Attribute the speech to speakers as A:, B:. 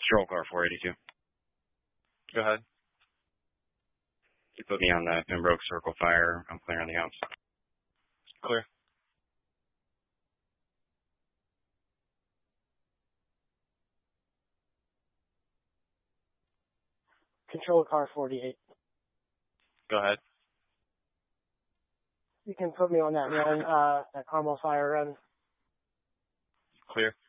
A: Control car 482.
B: Go ahead.
A: You put me on the Pembroke Circle fire. I'm clear on the outs.
B: Clear.
C: Control car 48.
B: Go ahead.
C: You can put me on that run, that Carmel fire run.
B: Clear.